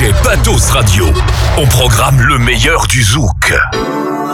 Pathos Radio. On programme le meilleur du zouk.